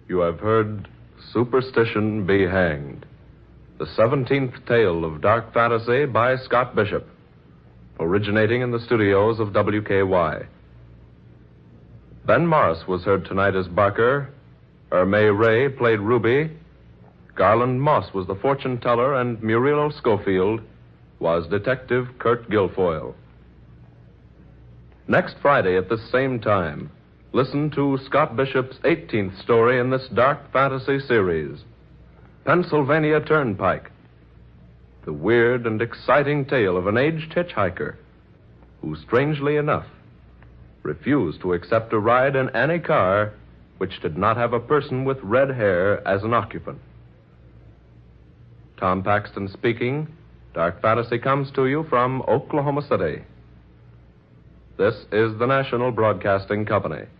You have heard Superstition Be Hanged, the 17th tale of dark fantasy by Scott Bishop, originating in the studios of WKY. Ben Morris was heard tonight as Barker, Erme Ray played Ruby, Garland Moss was the fortune teller, and Murilo Schofield was Detective Kurt Guilfoyle. Next Friday at this same time, listen to Scott Bishop's 18th story in this dark fantasy series, Pennsylvania Turnpike, the weird and exciting tale of an aged hitchhiker who, strangely enough, refused to accept a ride in any car which did not have a person with red hair as an occupant. Tom Paxton speaking. Dark Fantasy comes to you from Oklahoma City. This is the National Broadcasting Company.